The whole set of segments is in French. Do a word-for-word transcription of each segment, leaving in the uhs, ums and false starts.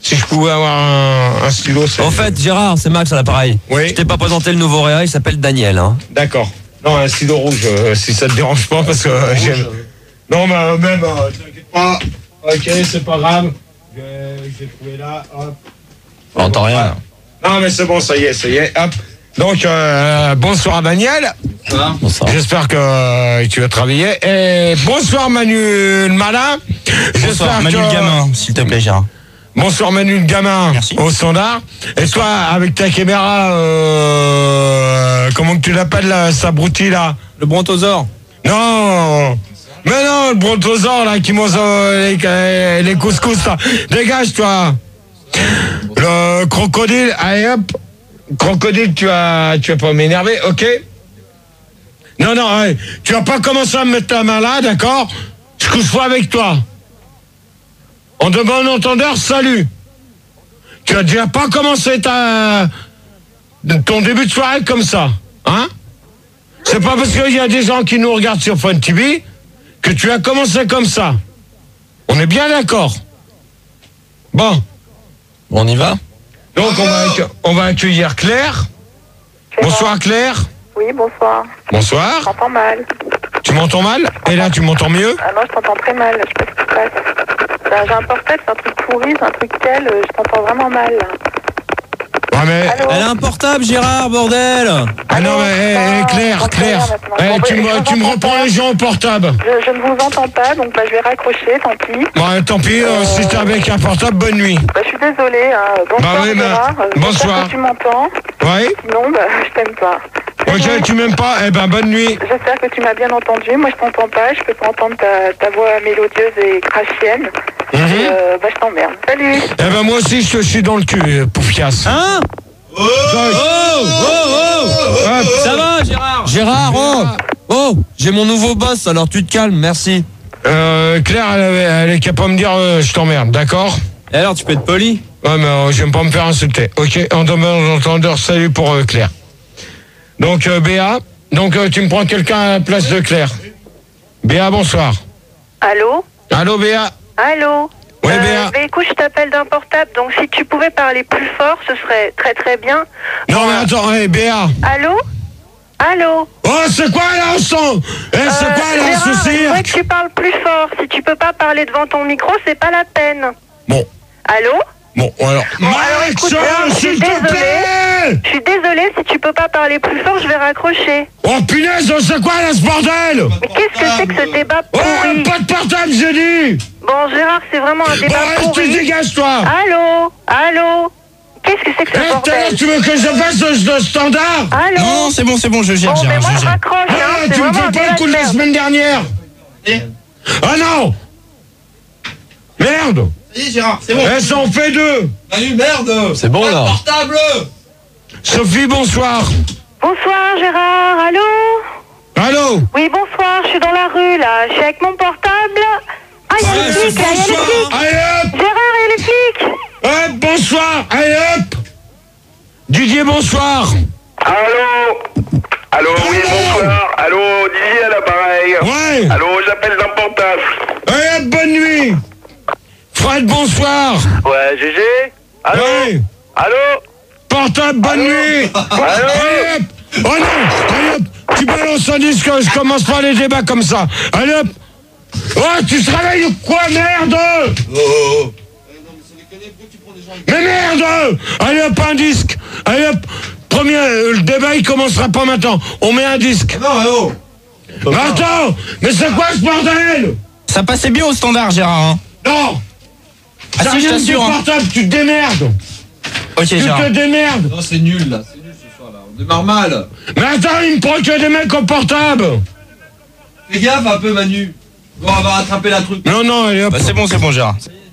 Si je pouvais avoir un, un stylo, c'est... En fait, Gérard, c'est Max à l'appareil. Oui. Je t'ai pas présenté le nouveau Réa, il s'appelle Daniel. Hein. D'accord. Non, un stylo rouge, euh, si ça te dérange pas, parce que euh, j'aime... Non, mais euh, même, euh, t'inquiète pas. Ok, c'est pas grave. J'ai trouvé là, hop. On entend rien. Non, mais c'est bon, ça y est, ça y est, hop. Donc, euh, bonsoir Daniel. Bonsoir. J'espère que euh, tu vas travailler. Et bonsoir Manu le malin. Bonsoir Manu que... le gamin, s'il te plaît Gérard. Bonsoir Manu le gamin. Merci. Au standard. Et toi, avec ta caméra, euh, comment que tu l'appelles là, sa broutille là? Le brontosaure. Non. Mais non, le brontosaure là qui mange euh, les, les couscous là. Dégage toi. Le crocodile, allez hop. Crocodile, tu vas, tu vas pas m'énerver, ok? Non, non, allez, tu vas pas commencer à me mettre ta main là, d'accord? Je couche pas avec toi. En de bon entendeur, salut. Tu as déjà pas commencé ta, ton début de soirée comme ça, hein? C'est pas parce qu'il y a des gens qui nous regardent sur Fun T V que tu as commencé comme ça. On est bien d'accord. Bon. On y va? Donc on va, accu- on va accueillir Claire. Bonsoir Claire. Oui, bonsoir. Je Bonsoir. t'entends mal. Tu m'entends mal? Et là tu m'entends mieux? Ah non, je t'entends très mal. Je sais pas ce qui se passe. Ben, j'ai un portable, c'est un truc pourri, c'est un truc tel, euh, je t'entends vraiment mal. Ouais mais... Allô? Elle a un portable, Gérard, bordel. Ah non mais eh, eh, Ah, Claire, j'entends Claire. rien maintenant. Eh, Bon, tu bah, me, je tu me vous reprends entends les gens au portable. Je, je ne vous entends pas, donc bah, je vais raccrocher, tant pis. Bon tant pis, euh, si t'es avec un portable, bonne nuit. Bah, je suis désolée. Hein. Bonsoir, Bah oui, mais- Gérard. Euh, j'espère bonsoir. que tu m'entends. Ouais. Sinon, bah, je t'aime pas. Ok, tu m'aimes pas? Eh ben bonne nuit. J'espère que tu m'as bien entendu. Moi, je t'entends pas. Je peux pas entendre ta, ta voix mélodieuse et crashienne. Mhm. Et, euh, bah, je t'emmerde. Salut. Eh ben moi aussi je te suis dans le cul, euh, poufiasse. Hein? Oh, Oh, oh, Hop. Ça va, Gérard? Gérard, oh. Oh, j'ai mon nouveau boss, alors tu te calmes, merci. Euh, Claire, elle, avait- elle est capable de me dire euh, je t'emmerde, d'accord? Et alors, tu peux être poli? Ouais, mais euh, j'aime pas me faire insulter. Ok, en demandant entendeur, salut pour euh, Claire. Donc, euh, Béa, donc euh, tu me prends quelqu'un à la place de Claire. Béa, bonsoir. Allô? Allô, Béa? Allô? Oui, Euh, Béa. bah, écoute, je t'appelle d'un portable, donc si tu pouvais parler plus fort, ce serait très très bien. Non, mais attends, hé, Béa. Allô? Allô? Oh, c'est quoi là, on sent? Eh, c'est Euh, quoi là, Gérard, ce je voudrais cirque? que tu parles plus fort. Si tu peux pas parler devant ton micro, c'est pas la peine. Bon, Allô? bon, alors. Bon, alors, écoute, Max, je suis s'il te désolée. plaît! Je suis désolée, si tu peux pas parler plus fort, je vais raccrocher. Oh, punaise, c'est quoi là, ce bordel? Mais qu'est-ce que c'est que ce débat Oh, pourri? pas de portable, j'ai dit! Bon, Gérard, c'est vraiment un Bon, débat reste, tu pourri. dégages, toi! Allô? Allô? Qu'est-ce que c'est que Eh, ce tout à l'heure, bordel? tu veux que je fasse le, le standard? Allô? Non, c'est bon, c'est bon, je gère, Bon, mais Gérard, moi, je je gère. raccroche, hein. Ah, C'est tu me vraiment un fais pas débat le coup de de la merde. semaine dernière? Ah non! Merde! Vas-y Gérard, c'est bon. Eh, ça en fait deux! Manu, merde. C'est bon, là. Portable. Sophie, bonsoir! Bonsoir, Gérard. Allô? Allô? Oui, bonsoir. Je suis dans la rue, là. Je suis avec mon portable. Ah, il y a les flics, là. Il y a les Bonsoir! flics. Allez hop! Gérard, il y a les flics. Hop, bonsoir! Allez hop! Didier, bonsoir! Allô? Allô, oui, Allô? bonsoir. Allô, Didier à l'appareil. Ouais! Allô, j'appelle d'un portable. Allez hop, bonne nuit! Fred, bonsoir! Ouais, G G? Allô? Ouais! Allô? Portable, bonne nuit! Allô? Allez hop! Oh non! Allez hop! Tu balances un disque, je commence pas les débats comme ça! Allez hop! Oh, tu te réveilles ou quoi, merde? Oh. Mais merde! Allez hop, un disque! Allez hop! Premier, euh, le débat il commencera pas maintenant. On met un disque. Non, oh. Mais attends! Mais c'est quoi ce bordel? Ça passait bien au standard, Gérard. Hein. Non! Ah Ça si, je vient t'assure. du Hein. portable, tu te démerdes! Ok, Tu Gérard. te démerdes! Non, c'est nul là. C'est nul ce soir là. On démarre mal. Mais attends, il me prend que des mecs au portable! Fais gaffe un peu, Manu. Bon, on va rattraper la truc. Non, non, allez hop! Bah, c'est bon, c'est bon, Gérard.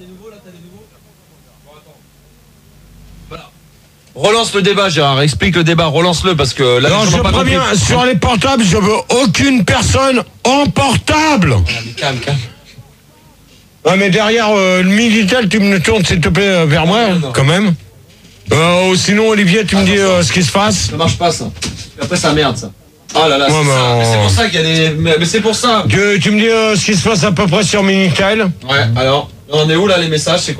Relance le débat, Gérard. Explique le débat, relance-le, parce que là, Non, les gens je n'ont pas préviens, compris. sur les portables, je veux aucune personne en portable! Calme, calme. Ouais, mais derrière euh, le Minitel, tu me tournes s'il te plaît euh, vers moi, non, non. quand même. Euh, ou sinon, Olivier, tu me dis euh, ce qui se passe. Ça marche pas ça. Après, ça merde ça. Oh là là, Ouais, c'est mais ça. on- Mais c'est pour ça qu'il y a des. Mais, mais c'est pour ça. Tu, tu me dis euh, ce qui se passe à peu près sur Minitel. Ouais, alors. On est où là les messages, c'est quoi?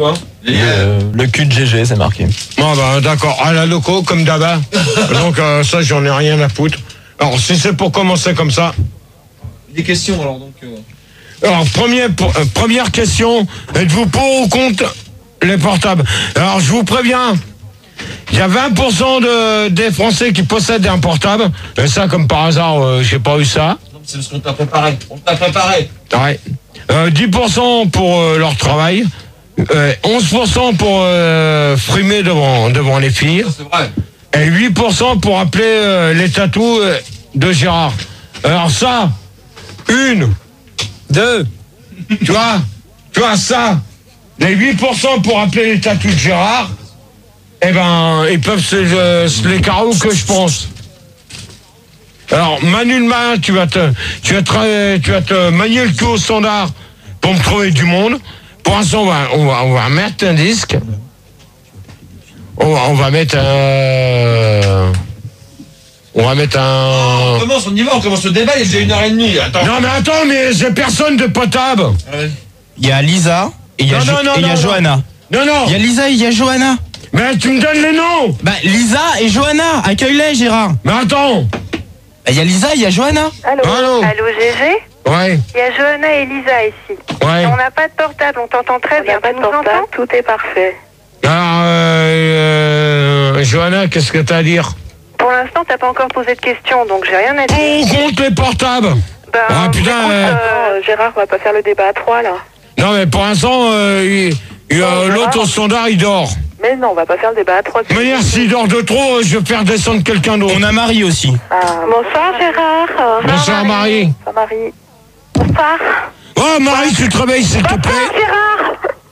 Euh, le cul de G G, c'est marqué. Bon, bah, d'accord. À la loco, comme d'hab. Donc, euh, ça, j'en ai rien à foutre. Alors, si c'est pour commencer comme ça. Des questions alors donc. Euh... Alors, premier, pour, euh, première question. Êtes-vous pour ou contre les portables? Alors, je vous préviens. Il y a vingt pour cent de, des Français qui possèdent un portable. Et ça, comme par hasard, euh, j'ai pas eu ça. Non, c'est parce qu'on t'a préparé. On t'a préparé. Ouais. Euh, dix pour cent pour euh, leur travail. Euh, onze pour cent pour euh, frimer devant, devant les filles. Ça, c'est vrai. Et huit pour cent pour appeler euh, les tatous euh, de Gérard. Alors ça, une, deux, tu vois, tu vois ça, les huit pour cent pour appeler les tatous de Gérard, eh ben, ils peuvent se, euh, se les carreaux que je pense. Alors, Manu le Malin, tu vas te, tu vas te, tu vas te manier le cul au standard pour me trouver du monde. Pour l'instant, on va, on va, on va mettre un disque. On va, on va mettre un... On va mettre On un... commence, on y va, on commence le débat, il est déjà une heure et demie. Attends. Non mais attends, mais j'ai personne de potable. Il y a Lisa et il y a, Non, Jo- non, non, et il y a non, Johanna. Non, non. Il y a Lisa et il y a Johanna. Mais tu me donnes les noms. Bah, Lisa et Johanna, accueille-les, Gérard. Mais attends. Bah, il y a Lisa et il y a Johanna. Allô Allô. Allô, G G? Ouais, Il y a Johanna et Lisa ici. ouais. Et on n'a pas de portable, on t'entend très bien. Tu nous entends? Tout est parfait. Alors, euh, euh, Johanna, qu'est-ce que t'as à dire? Pour l'instant, t'as pas encore posé de questions, donc j'ai rien à dire. Pour ou contre les portables? Ben, Ah, putain, écoute, euh, euh, Gérard, on va pas faire le débat à trois, là. Non mais pour l'instant, euh, il- il, euh, l'autre au standard, il dort. Mais non, on va pas faire le débat à trois. De manière, s'il dort de trop, je vais faire descendre quelqu'un d'autre. On a Marie aussi. Ah, bonsoir, Gérard. Bonsoir Marie. Bonsoir, Marie. Bonsoir. Oh Marie, tu te réveilles s'il te plaît. Bonsoir, Gérard.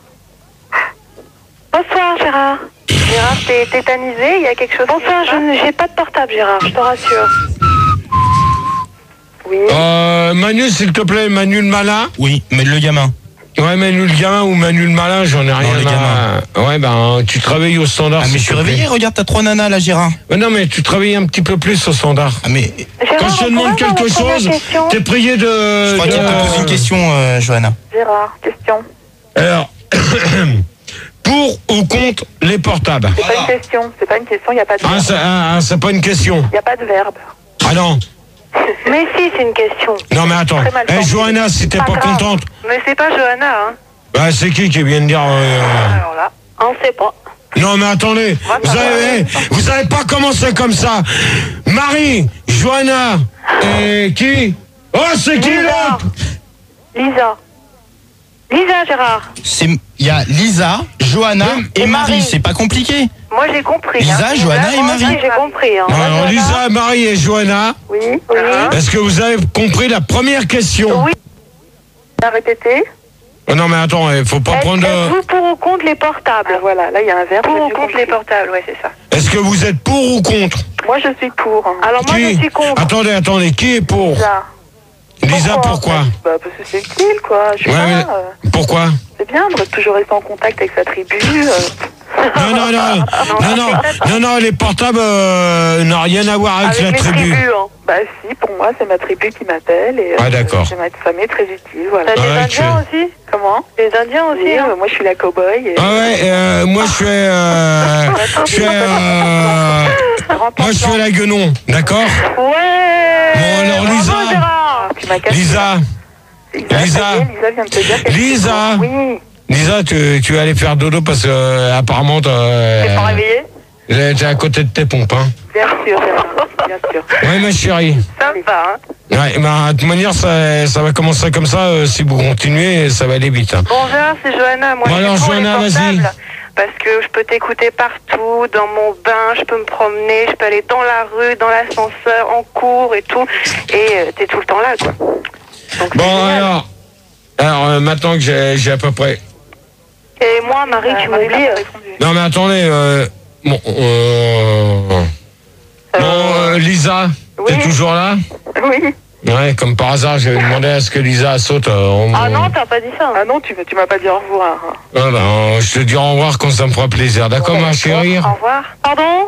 Bonsoir, Gérard. Gérard, t'es tétanisé, il y a quelque chose. Bonsoir, je n'ai pas de portable, Gérard, je te rassure. Oui. Euh, Manu, s'il te plaît, Manu le malin. Oui, mais le gamin. Ouais, Manu le gamin ou Manu le malin, j'en ai rien le à... Ouais, ben, tu te réveilles au standard. Ah, mais s'il je suis te plaît. réveillé, regarde, t'as trois nanas là, Gérard. Ouais, non, mais tu te réveilles un petit peu plus au standard. Ah, mais Gérard, Quand je te on demande pourrait avoir quelque notre première chose, question t'es prié de... je crois de- qu'il te pose une question, euh, Johanna. Gérard, question. Alors, pour ou contre les portables? C'est pas une question, c'est pas une question, il n'y a pas de Ah, verbe. c'est ah, c'est pas une question. Il n'y a pas de verbe. Ah non. Mais si, c'est une question. Non, mais attends. Très mal Eh, formulé. Johanna, si t'es Pas pas grave. contente... Mais c'est pas Johanna, hein. Bah, c'est qui qui vient de dire... euh, Alors là, on sait pas. Non, mais attendez. Vous avez, vous avez pas commencé comme ça. Marie, Johanna, et qui? Oh, c'est qui Lisa. l'autre? Lisa. Lisa, Gérard. C'est, il y a Lisa, Johanna et Et Marie. Marie. C'est pas compliqué. Moi, j'ai compris. Lisa, hein. Johanna et moi Marie. aussi, j'ai compris. Hein. Alors, Lisa, Marie et Johanna, Oui, oui. est-ce que vous avez compris la première question? Oui. À répéter. Oh, non, mais attends, il faut pas Est-ce prendre... euh, que vous pour ou contre les portables? Voilà, là, il y a un verbe. Pour ou contre les portables, ouais, c'est ça. Est-ce que vous êtes pour ou contre? Moi, je suis pour. hein. Alors, moi, Qui? je suis contre. Attendez, attendez, qui est pour? Lisa. Lisa, pourquoi? Bah, parce que c'est utile, quoi. Je sais Ouais, pas. mais- euh, Pourquoi? C'est bien de toujours rester en contact avec sa tribu. euh. Non, non, non, non, non, non, non, les portables euh, n'ont rien à voir avec, Avec la les tribu. tribus, hein. Bah si, pour moi, c'est ma tribu qui m'appelle. Et, Ah, d'accord. C'est ma famille très utile, voilà. T'as des les Indiens Indiens aussi? Comment? Les Indiens aussi, hein. Moi, je suis la cow-boy. Et... Ah ouais, euh, moi je fais, euh, je fais, euh, moi je fais la guenon, d'accord? Ouais. Bon, alors, Bravo, Lisa. Gérard. Tu m'as cassé. Lisa, Lisa. Lisa. ça y est, Lisa vient de te dire quelque Lisa. chose. Oui. Lisa, tu, tu vas aller faire dodo parce que euh, apparemment T'es pas t'es réveillée? euh, t'es à côté de tes pompes, hein. Bien sûr, Gérard. Bien sûr. Ouais, ma chérie. Sympa, hein. Ouais, bah, de toute manière, ça, ça va commencer comme ça. euh, si vous continuez, ça va aller vite. Hein. Bon, Gérard, c'est Johanna. Moi, Bon, je alors, suis pour les Johanna, vas-y. portables. Parce que je peux t'écouter partout, dans mon bain, je peux me promener, je peux aller dans la rue, dans l'ascenseur, en cours et tout. Et euh, t'es tout le temps là, quoi. Donc, c'est Bon, génial. alors, alors euh, maintenant que j'ai j'ai à peu près... Et moi, Marie, tu m'oublies. Non, mais attendez, euh, bon, euh, bon euh, Lisa, oui. t'es toujours là? Oui. Ouais, comme par hasard, j'avais demandé à ce que Lisa saute. Euh, on- Ah non, t'as pas dit ça. Ah non, tu, tu m'as pas dit au revoir. Ah ben, je te dis au revoir quand ça me fera plaisir. D'accord, ma chérie? Au revoir. Pardon?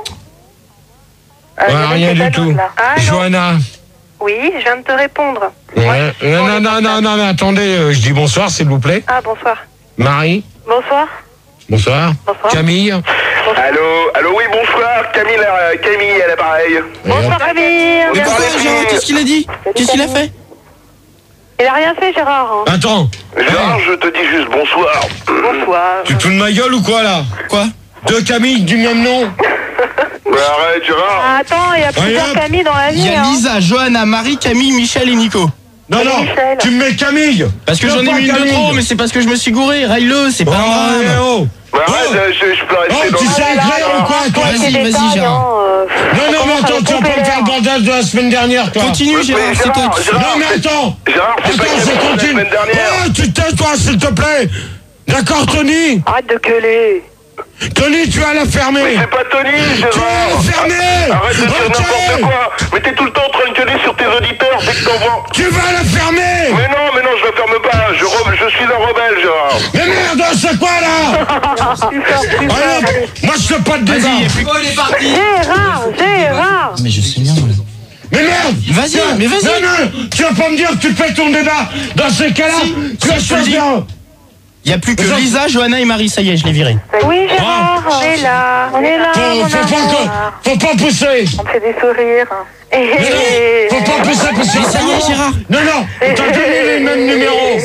Ouais, rien du tout. Ah, non. Johanna. Oui, je viens de te répondre. Ouais. Non, non, non, non, non, mais attendez, euh, je dis bonsoir, s'il vous plaît. Ah, bonsoir. Marie. Bonsoir. Bonsoir. Bonsoir. Camille. Allô, allô, oui, bonsoir. Camille, euh, Camille, à l'appareil. Bonsoir Camille. Mais Bonsoir, pourquoi, les Gérard, filles. qu'est-ce qu'il a dit? Qu'est-ce qu'il a fait? Il a rien fait Gérard. hein. Attends. Gérard, je te dis juste bonsoir. Bonsoir. Tu te fous de ma gueule ou quoi là? Quoi? Deux Camille du même nom. Bah arrête, Gérard. Ah, attends, il y a plusieurs Regarde. Camille dans la Il vie. y a hein. Lisa, Johanna, Marie, Camille, Michel et Nico. Non, non, Michel. tu me mets Camille. Parce que Non, j'en ai pas mis une de Camille. trop, mais c'est parce que je me suis gouré. Raille-le, c'est Oh, pas un eh, drame. oh. Bah arrête, Oh. euh, je, je peux rester Oh, dans tu le... sais écrire ou quoi, toi? Vas-y, Des vas-y, détails, Gérard. hein, euh, Non, non, mais comment ça attends, me tu vas pas couper me faire le l'air. bordel de la semaine dernière, toi. Continue, Mais Gérard, c'est toi Gérard, qui... Gérard, Non, mais attends. Gérard, c'est Attends, pas je comme la continue. semaine dernière. Oh, tu te tais, toi, s'il te plaît. D'accord, Tony? Arrête de gueuler. Tony, tu vas la fermer. Mais c'est pas Tony, Tu vas Gérard. la fermer. Arrête de dire Ok. n'importe quoi. Mais t'es tout le temps en train de gueuler sur tes auditeurs dès que t'envoies. Tu vas la fermer. Mais non, mais non, je la ferme pas. Je, re- je suis un rebelle, Gérard. Mais merde, c'est quoi là? Plus fort, plus Allez, fort. hop. Moi, je fais pas de débat. Vas-y, et puis... Oh, il est parti. Gérard, Gérard. Mais je sais bien. Mais merde. Vas-y, Tiens, mais vas-y. Non, non, tu vas pas me dire que tu fais ton débat. Dans ces cas-là, Si, tu vas si, je te le dis. choisir. Il y a plus que Vas-y. Lisa, Johanna et Marie, ça y est, je l'ai viré. Oui Gérard, on est là. On est là, Faut, mon faut, pas, amour. que- faut pas pousser. On me fait des sourires. Mais non, faut pas pousser parce que Mais ça y est, Gérard. Non, non, t'as donné les mêmes numéros.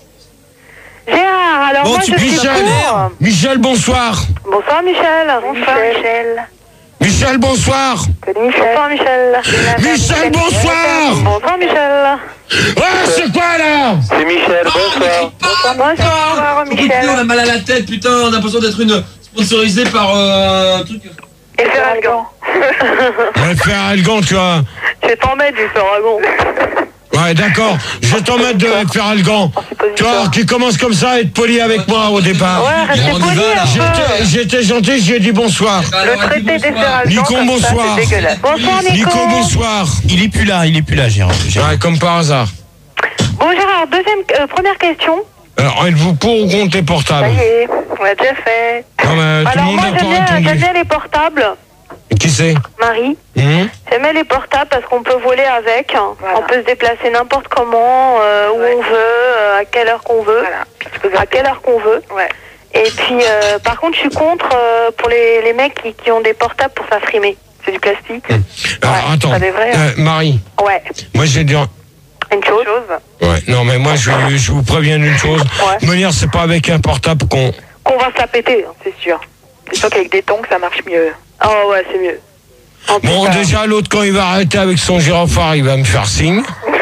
Gérard, alors Bon, moi tu je suis Michel, pour. Michel, bonsoir. Bonsoir Michel. Bonsoir Michel. Michel, bonsoir. Bonsoir Michel. Michel, bonsoir. Bonsoir Michel. Ouais, c'est quoi là? C'est Michel, bonsoir. Bonsoir, bonsoir Écoutez, on a Michel. mal à la tête, putain, on a l'impression d'être une sponsorisée par euh, un truc. Et Ferragon. Ouais, faire Algan, tu vois. Je vais t'en mettre du Ferragon. Ouais, d'accord. Je vais t'en mettre de faire Algan. Tu vois, qui commence comme ça à être poli avec moi au départ. Ouais, restez Bon, on y poli va, là. un J'étais, peu. j'étais gentil, j'ai dit bonsoir. Le Alors, traité dis des bonsoir. Ferragon. Nico, comme ça, bonsoir. c'est dégueulasse. Bonsoir Nico. Nico, bonsoir. Il est plus là, il est plus là, Gérard. Gérard. Ouais, comme par hasard. Bon Gérard, deuxième, euh, première question. Alors, êtes-vous pour ou contre les Ça portables? y est, on l'a déjà fait. Non, mais tout le Alors monde moi n'a j'aime pas bien, j'aime répondu. bien les portables. Qui c'est? Marie. Hum J'aime bien les portables parce qu'on peut voler avec. On peut se déplacer n'importe comment, euh, où on veut, euh, à quelle heure qu'on veut. À quelle heure qu'on veut. Et puis, euh, par contre, je suis contre euh, pour les, les mecs qui, qui ont des portables pour s'imprimer. C'est du plastique. Alors, Ouais, attends. pas des vrais, hein. Euh, Marie, Ouais. moi, je vais dire. Une chose. Ouais, non, mais moi, je, je vous préviens d'une chose. Ouais. De manière, c'est pas avec un portable qu'on. Qu'on va se la péter, hein, c'est sûr. C'est sûr qu'avec des tongs, ça marche mieux. Oh ouais, c'est mieux. En Bon, tout cas, déjà, l'autre, quand il va arrêter avec son gyrophare, il va me faire signe.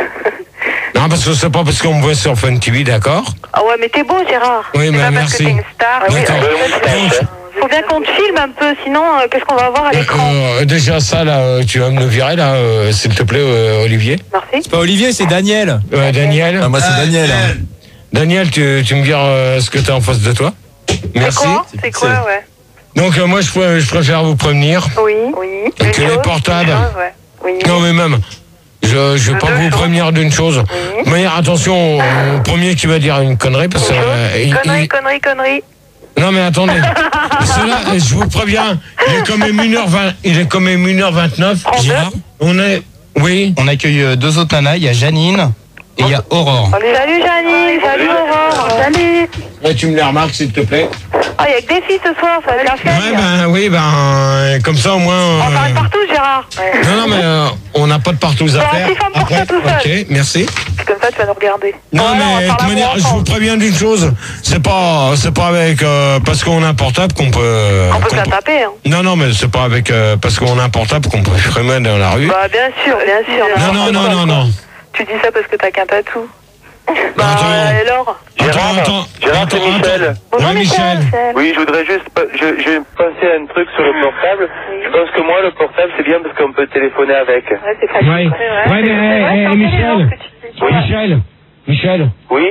Non, parce que c'est pas parce qu'on me voit sur Fun T V, d'accord? Ah ouais, mais t'es beau, Gérard. Oui, C'est mais pas parce merci. que t'es une star. Ah oui, D'accord. euh, Donc, faut bien qu'on te filme un peu, sinon, euh, qu'est-ce qu'on va voir à l'écran? euh, déjà, ça, là, euh, tu vas me le virer, là, euh, s'il te plaît, euh, Olivier. Merci. C'est pas Olivier, c'est Daniel. Euh, Daniel. Ah, moi, c'est Daniel. hein. Daniel, tu, tu me vires euh, ce que t'as en face de toi. Merci. C'est quoi? C'est quoi, ouais. Donc, euh, moi, je, pr- je préfère vous prévenir. Oui. Oui. Que Une les chose, portables. une chose, ouais. Oui. Non, mais même, je, je vais pas Deux vous choses. prévenir d'une chose. Oui. De manière, attention au, au premier qui va dire une connerie, parce que. euh, il- Connerie, il- connerie, connerie. Non, mais attendez. Cela, je vous préviens, il est quand même une heure vingt, il est quand même une heure vingt-neuf. Gérard, On est. Oui. on accueille euh, deux autres nanas, il y a Janine et il y a Aurore. Salut Janine, salut Aurore. Salut. Ouais, tu me les remarques, s'il te plaît. Ah, il y a que des filles ce soir, ça va être la fête. Ouais, ben, oui, ben, euh, comme ça, au moins. On euh, parle partout, Gérard. Non, non, mais euh, on n'a pas de partout à Bah, faire. si, femme pour Après, ça tout seul. ok, merci. Comme ça, tu vas nous regarder. Non, Voilà, on mais va de toute parler manière, amour je vous ensemble. préviens d'une chose, c'est pas, c'est pas avec euh, parce qu'on a un portable qu'on peut. On peut se qu'on la peut- taper, hein. Non, non, mais c'est pas avec euh, parce qu'on a un portable qu'on peut frimer dans la rue. Bah, bien sûr, bien sûr. non, non, non, non, non. Tu dis ça parce que t'as qu'un tatou. Bah, Attends. euh, alors Attends, Gérard, attends, Gérard, c'est attends, Michel. attends. Bonjour, Ouais, Michel. Oui, je voudrais juste, pa- je, je pensais à un truc sur le portable. Je pense que moi, le portable, c'est bien parce qu'on peut téléphoner avec. Ouais, c'est pratique. Ouais, ouais, mais hey, hey, Michel, Michel, Michel, Oui?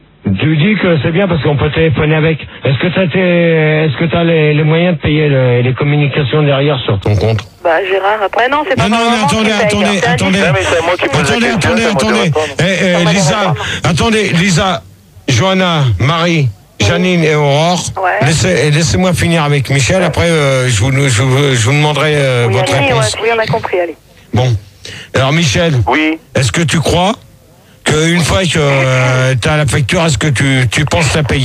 tu dis que c'est bien parce qu'on peut téléphoner avec. Est-ce que t'as tes, est-ce que t'as les, les moyens de payer le- les communications derrière sur ton compte? Bah, Gérard, après, non, c'est pas Non, non, mais vraiment attendez, qui paye, attendez, hein. C'est un attendez. Non, mais c'est à moi qui pose la Attendez, question, attendez, c'est à moi de attendez. répondre. Eh, eh, Ça va Lisa, répondre. attendez, Lisa, Johanna, Marie, Janine et Aurore. Ouais. Laissez, laissez-moi finir avec Michel. Après, euh, je, vous, je, vous, je vous demanderai euh, Oui, votre allez, réponse. ouais, oui, on a compris, allez. Bon. Alors, Michel, Oui. est-ce que tu crois qu'une fois que euh, tu as la facture, est-ce que tu, tu penses la payer?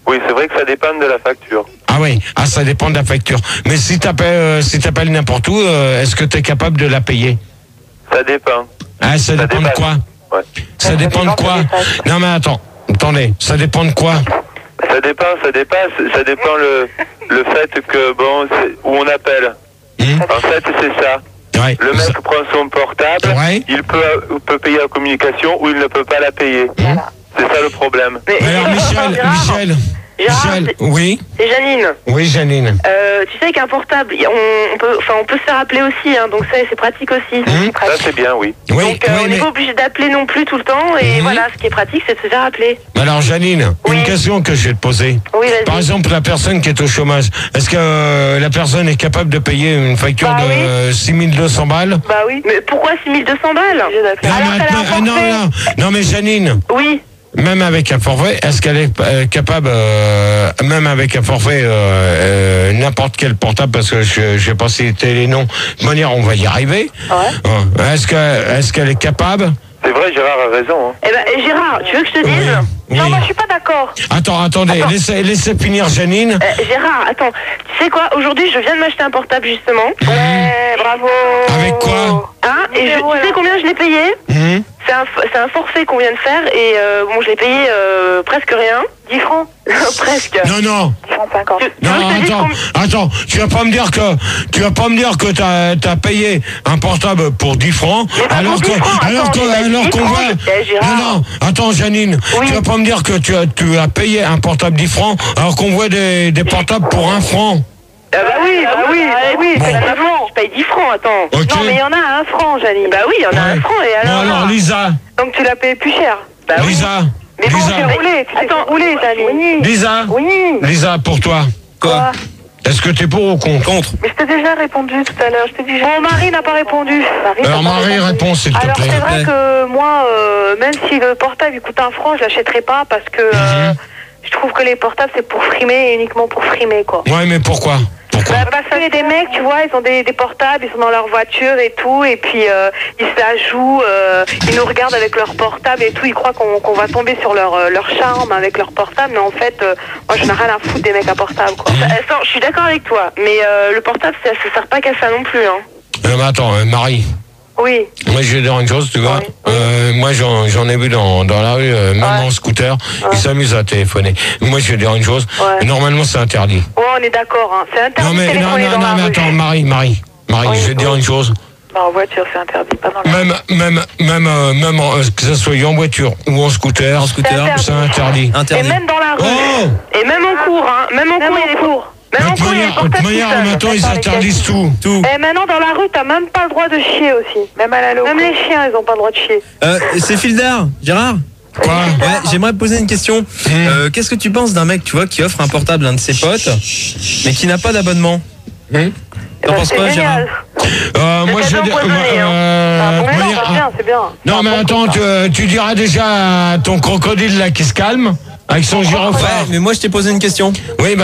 Oui, c'est vrai que ça dépend de la facture. Ah oui, ah, ça dépend de la facture. Mais si t'appelles euh, si t'appelles n'importe où, euh, est-ce que t'es capable de la payer? Ça dépend. Ah, ça, Ça dépend de dépasse. quoi? Ouais. Ça dépend de quoi? Non mais attends, attendez, ça dépend de quoi? Ça dépend, ça dépasse, ça dépend le, le fait que, bon, c'est- où on appelle. Hmm. En fait, c'est ça. Ouais. Le mec prend son portable, Ouais. il peut, peut payer la communication ou il ne peut pas la payer. C'est ça le problème. Mais, Mais alors Michel, Gérard, Michel, Gérard, Michel, c'est- oui, c'est Janine. oui Janine. Euh, tu sais qu'un portable, on, on peut, enfin, on peut se faire appeler aussi, hein, donc ça, c'est pratique aussi. Mmh. C'est Ça, pratique. c'est bien, oui. Oui, Donc euh, oui, on n'est mais- pas obligé d'appeler non plus tout le temps, et Mhm. voilà, ce qui est pratique, c'est de se faire appeler. mais alors Janine, Oui. une question que je vais te poser. Oui, vas-y. Par exemple, la personne qui est au chômage, est-ce que euh, la personne est capable de payer une facture Bah de oui. euh, six mille deux cents balles? Bah oui. Mais pourquoi six mille deux cents balles? Non, Alors mais, qu'elle a un attends, ah, non, forfait. non, non, mais Janine, Oui. même avec un forfait, est-ce qu'elle est euh, capable, euh, même avec un forfait, euh, euh, n'importe quel portable, parce que je je sais pas citer les noms, de manière on va y arriver. Ouais. Hein, Est-ce que est-ce qu'elle est capable? C'est vrai, Gérard a raison. Hein. Eh ben, Gérard, tu veux que je te dise? Oui. Non, moi, je suis pas d'accord. Attends, attendez, Attends. laissez, laissez finir Janine. Euh, Gérard, attends, tu sais quoi, aujourd'hui je viens de m'acheter un portable justement. Ouais, bravo. Avec quoi? Hein, et je, tu sais combien je l'ai payé? Hum C'est un, c'est un forfait qu'on vient de faire et euh, bon, je l'ai payé euh, presque rien. dix francs. Presque. Non, non. dix francs cinquante. Tu, tu veux Non, que je te dise attends, combien- attends, tu vas pas me dire que tu vas pas me dire que t'as as payé un portable pour dix francs Mais pas alors pour que dix francs, alors attends, que j'ai pas dit alors dix qu'on francs, voit je- eh, Gérard. non non attends Janine, Oui. tu vas pas me dire que tu as tu as payé un portable dix francs alors qu'on voit des, des portables pour un franc. Ah bah oui, bah oui, bah oui, Bon. effectivement. Je paye dix francs, attends. Ok. Non, mais il y en a à un franc, Janine. Bah oui, il y en a Ouais. un franc et Bon alors. alors Lisa, Donc tu l'as payé plus cher. Bah oui. Lisa, Mais bon, Lisa, j'ai roulé. Attends, roulé, Janine. Lisa, Oui. Lisa pour toi. Quoi? Est-ce que t'es pour ou contre? Contre. Mais je t'ai déjà répondu tout à l'heure. Je t'ai dit. Mon mari n'a pas répondu. Alors Marie, réponds s'il te Alors plaît. c'est vrai que moi, euh, même si le portable il coûte un franc, je l'achèterai pas parce que euh, Mhm. je trouve que les portables c'est pour frimer et uniquement pour frimer quoi. Ouais, mais pourquoi? Pourquoi? Bah, parce que des mecs, tu vois, ils ont des, des portables, ils sont dans leur voiture et tout, et puis euh, ils se la jouent, euh, ils nous regardent avec leur portable et tout, ils croient qu'on qu'on va tomber sur leur, euh, leur charme avec leur portable, mais en fait, euh, moi je n'ai rien à foutre des mecs à portable, quoi. Mhm. Attends, je suis d'accord avec toi, mais euh, le portable, ça ne sert pas qu'à ça non plus, hein. Euh, mais attends, euh, Marie. Oui. Moi, je vais dire une chose, tu vois. Oui. Euh, moi, j'en j'en ai vu dans, dans la rue, euh, même Ouais. en scooter, ils s'amusent à téléphoner. Moi, je vais dire une chose. Ouais. Normalement, c'est interdit. Ouais, on est d'accord, hein. C'est interdit Non, de mais, non, téléphoner non, dans non, la mais rue. attends, Marie, Marie, Marie, Oui, je vais te dire oui. une chose. Non, en voiture, c'est interdit, pas dans la Même, même, même, euh, même en- euh, que ce soit en voiture ou en scooter, En scooter. C'est c'est interdit. Et Interdit. même dans la rue. Oh Et même en cours, hein. Même en cours, il y a des cours. Même De en toute cours, il y a des manière, de toute portables manière, tout seuls. maintenant, ils interdisent tout. Tout. Et maintenant, dans la rue, t'as même pas le droit de chier aussi. Même à la loco. Même les chiens, ils ont pas le droit de chier. Euh, c'est Fildar, Gérard. Quoi? Ouais, j'aimerais te poser une question. Euh, Qu'est-ce que tu penses d'un mec, tu vois, qui offre un portable à un de ses potes, mais qui n'a pas d'abonnement? Hum Eh T'en ben, penses c'est quoi, Gérard? génial. Euh, moi, C'est je cadeau vais dire. empoisonné, hein. euh, Ah, bon, de mais non, manière- c'est bien, c'est bien. Non, C'est mais un bon attends, coup, tu, ça. tu diras déjà à ton crocodile là qui se calme avec son Ouais, gyrophare. mais moi je t'ai posé une question. Oui,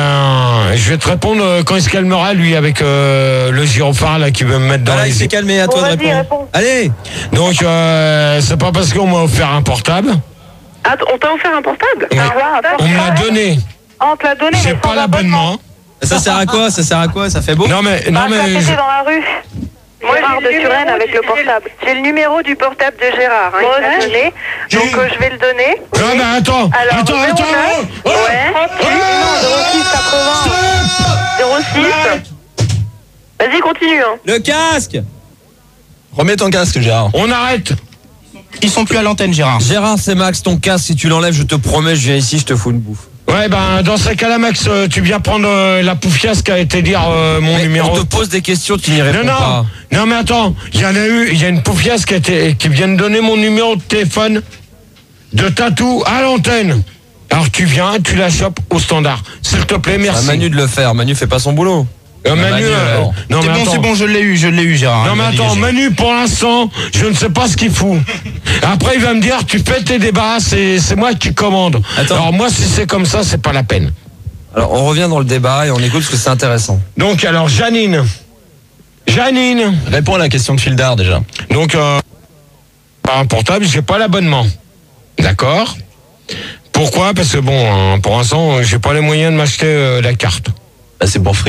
ben, je vais te répondre euh, quand il se calmera, lui, avec euh, le gyrophare là qui veut me mettre dans Voilà, il les s'est yeux. calmé, à Bon, toi de vas-y, répondre. réponds. Allez. Donc, euh, c'est pas parce qu'on m'a offert un portable, Attends, on t'a offert un portable? Oui. Ah, on me l'a donné. Ah, on te l'a donné, J'ai mais pas sans l'abonnement. Ça sert à quoi? Ça sert à quoi? Ça fait beau? Non, mais, non, Ah, ça, mais, c'était je- dans la rue. Moi, Gérard de Turenne avec le portable. J'ai le numéro du portable de Gérard, hein, il m'a donné. Donc, euh, je vais le donner. non, mais attends, Alors, attends, zéro attends, neuf, oh, oh, ouais. oh, Non, zéro six quatre-vingts. zéro six. Vas-y, continue, hein. Le casque. Remets ton casque, Gérard. on arrête. Ils sont plus à l'antenne, Gérard. Gérard, c'est Max, ton casque, si tu l'enlèves, je te promets, je viens ici, je te fous une bouffe. Ouais, ben, dans ce cas-là, Max, euh, tu viens prendre euh, la poufiasse qui a été dire euh, mon Mais numéro. on te pose des questions, tu n'y réponds Non, non, pas. non, mais attends, il y en a eu, il y a une poufiasse qui, a été, qui vient de donner mon numéro de téléphone de tatou à l'antenne. Alors tu viens, tu la chopes au standard. S'il te plaît, À merci. Manu de le faire, Manu fait pas son boulot. Euh, Manu, Manu, euh, alors. non, C'est mais bon, attends. c'est bon, je l'ai eu, je l'ai eu, Gérard. Non Il mais m'a attends, dégagé. Manu, pour l'instant, je ne sais pas ce qu'il fout. Après, il va me dire, tu fais tes débats, c'est c'est moi qui commande. Attends. Alors moi, si c'est comme ça, c'est pas la peine. Alors, on revient dans le débat et on écoute parce que c'est intéressant. Donc, alors, Janine. Janine. Réponds à la question de Fildar, déjà. Donc, euh, pas un portable, j'ai pas l'abonnement. D'accord. Pourquoi? Parce que bon, hein, pour l'instant, j'ai pas les moyens de m'acheter euh, la carte. Bah, c'est pour free.